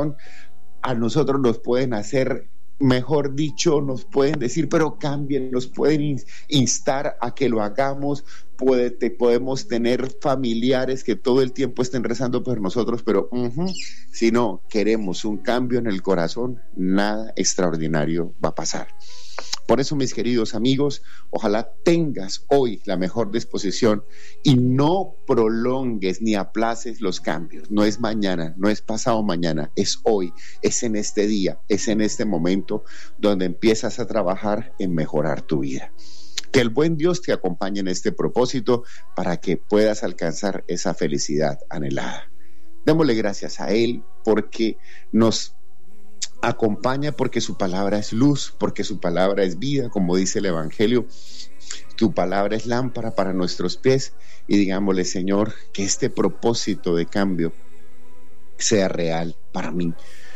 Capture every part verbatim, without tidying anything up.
corazón, a nosotros nos pueden hacer, mejor dicho, nos pueden decir, pero cambien, nos pueden instar a que lo hagamos. Puede, te, podemos tener familiares que todo el tiempo estén rezando por nosotros, pero uh-huh, si no queremos un cambio en el corazón, nada extraordinario va a pasar. Por eso, mis queridos amigos, ojalá tengas hoy la mejor disposición y no prolongues ni aplaces los cambios. No es mañana, no es pasado mañana, es hoy, es en este día, es en este momento donde empiezas a trabajar en mejorar tu vida. Que el buen Dios te acompañe en este propósito para que puedas alcanzar esa felicidad anhelada. Démosle gracias a Él porque nos acompaña, porque su palabra es luz, porque su palabra es vida, como dice el Evangelio. Tu palabra es lámpara para nuestros pies, y digámosle, Señor, que este propósito de cambio sea real para mí,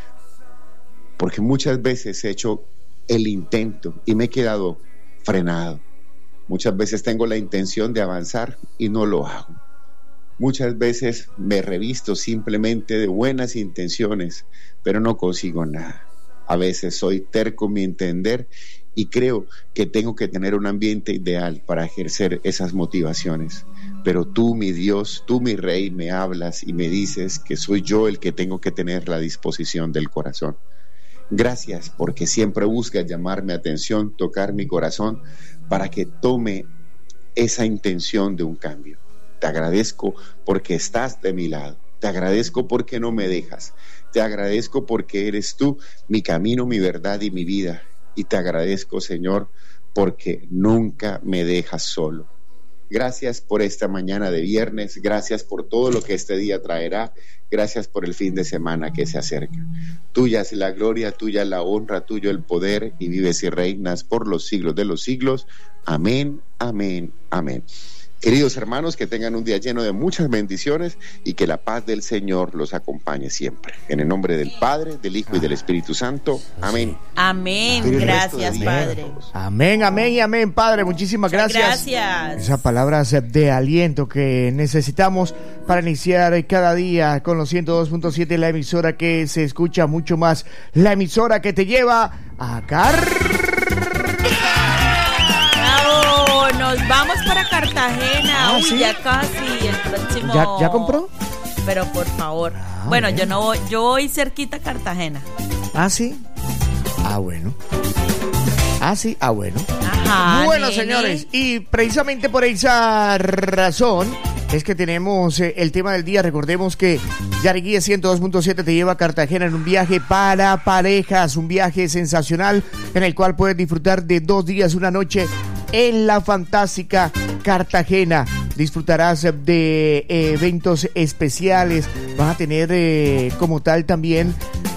porque muchas veces he hecho el intento y me he quedado frenado. Muchas veces tengo la intención de avanzar y no lo hago. Muchas veces me revisto simplemente de buenas intenciones, pero no consigo nada. A veces soy terco en mi entender y creo que tengo que tener un ambiente ideal para ejercer esas motivaciones. Pero tú, mi Dios, tú, mi Rey, me hablas y me dices que soy yo el que tengo que tener la disposición del corazón. Gracias porque siempre buscas llamar mi atención, tocar mi corazón para que tome esa intención de un cambio. Te agradezco porque estás de mi lado. Te agradezco porque no me dejas. Te agradezco porque eres tú mi camino, mi verdad y mi vida. Y te agradezco, Señor, porque nunca me dejas solo. Gracias por esta mañana de viernes. Gracias por todo lo que este día traerá. Gracias por el fin de semana que se acerca. Tuya es la gloria, tuya la honra, tuyo el poder, y vives y reinas por los siglos de los siglos. Amén, amén, amén. Queridos hermanos, que tengan un día lleno de muchas bendiciones y que la paz del Señor los acompañe siempre. En el nombre del Padre, del Hijo y del Espíritu Santo. Amén. Amén. Gracias, Padre. Amén, amén y amén, Padre. Muchísimas gracias. Gracias. Esas palabras de aliento que necesitamos para iniciar cada día con los ciento dos punto siete, la emisora que se escucha mucho más, la emisora que te lleva a Cartagena. Nos vamos para Cartagena. Ah, Uy, ¿sí? ya casi el próximo. ¿Ya, ya compró? Pero por favor. Ah, bueno, bien. yo no voy, yo voy cerquita a Cartagena. Ah, sí. Ah, bueno. Ah, sí. Ah, bueno. Ajá. Bueno, nene. señores, y precisamente por esa razón es que tenemos eh, el tema del día. Recordemos que Yariguíes ciento dos punto siete te lleva a Cartagena en un viaje para parejas, un viaje sensacional en el cual puedes disfrutar de dos días, una noche en la fantástica Cartagena. Disfrutarás de eh, eventos especiales, vas a tener eh, como tal también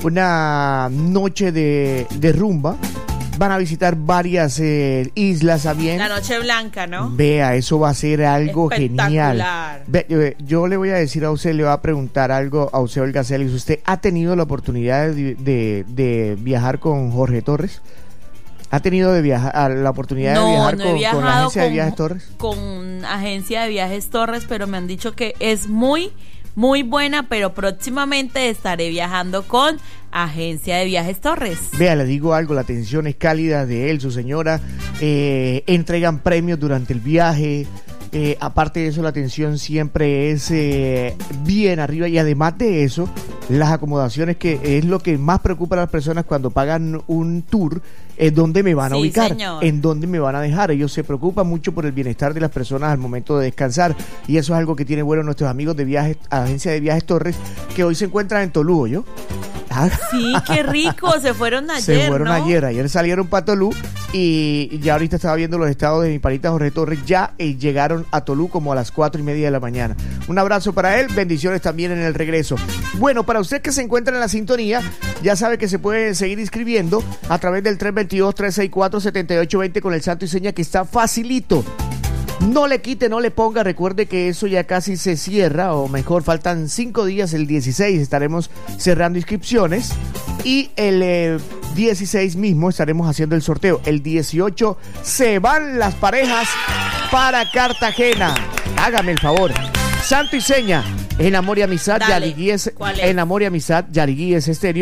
una noche de, de rumba. Van a visitar varias eh, islas a bien. La Noche Blanca, ¿no? Vea, eso va a ser algo genial. Espectacular. Ve, eh, yo le voy a decir a usted, le voy a preguntar algo a usted, Olga Celis. ¿Usted ha tenido la oportunidad de, de, de viajar con Jorge Torres? ¿Ha tenido de viajar, la oportunidad no, de viajar no con, he viajado con la agencia con, de viajes Torres? Con agencia de viajes Torres, pero me han dicho que es muy, muy buena, pero próximamente estaré viajando con agencia de viajes Torres. Vea, le digo algo, la atención es cálida de él, su señora, eh, entregan premios durante el viaje. Eh, aparte de eso, la atención siempre es eh, bien arriba, y además de eso, las acomodaciones, que es lo que más preocupa a las personas cuando pagan un tour, es dónde me van a sí, ubicar, señor. en dónde me van a dejar. Ellos se preocupan mucho por el bienestar de las personas al momento de descansar, y eso es algo que tiene bueno nuestros amigos de viajes, agencia de viajes Torres, que hoy se encuentran en Tolú, ¿yo? Sí, qué rico, se fueron ayer, Se fueron ¿no? ayer, ayer salieron para Tolú, y ya ahorita estaba viendo los estados de mi panita Jorge Torres, ya eh, llegaron a Tolú como a las cuatro y media de la mañana. Un abrazo para él, bendiciones también en el regreso. Bueno, para usted que se encuentra en la sintonía, ya sabe que se puede seguir inscribiendo a través del tres dos dos, tres seis cuatro, siete ocho dos cero con el santo y seña, que está facilito. No le quite, no le ponga, recuerde que eso ya casi se cierra, o mejor, faltan cinco días, el dieciséis estaremos cerrando inscripciones, y el eh, dieciséis mismo estaremos haciendo el sorteo. El dieciocho se van las parejas para Cartagena. Hágame el favor. Santo y seña, en amor y amistad, Dale, Yariguíes, ¿cuál es? en amor y amistad, Yariguíes Estéreo.